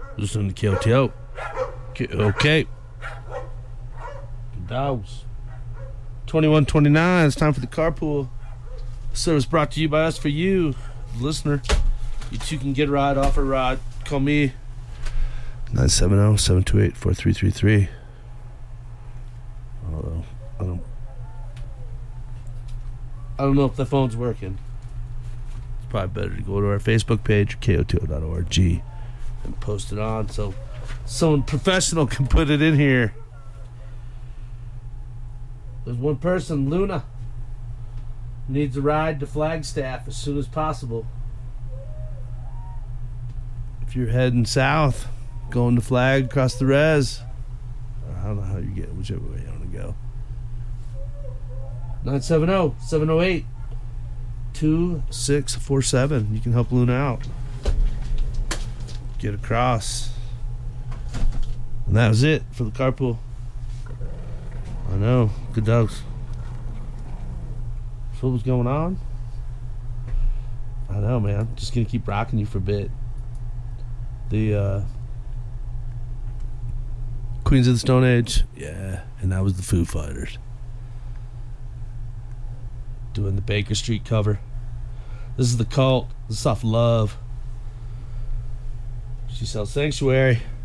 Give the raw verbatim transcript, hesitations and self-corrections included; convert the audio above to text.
Listening to K O T O. Okay. Dogs. twenty-one twenty-nine. It's time for the carpool. Service brought to you by us for you, listener. You too can get a ride, offer a ride. Call me. nine seven zero, seven two eight, four three three three. Although, I don't... I don't know if the phone's working. It's probably better to go to our Facebook page, K O T O dot org, and post it on so someone professional can put it in here. There's one person, Luna, needs a ride to Flagstaff as soon as possible. If you're heading south, going to Flag across the res, I don't know how you get, whichever way you want to go. nine seven zero, seven zero eight, two six four seven. You can help Luna out. Get across. And that was it for the carpool. I know. Good dogs. So what was going on? I know, man. Just gonna keep rocking you for a bit. The uh Queens of the Stone Age. Yeah. And that was the Foo Fighters. Doing the Baker Street cover. This is the Cult. This is off Love. She sells Sanctuary.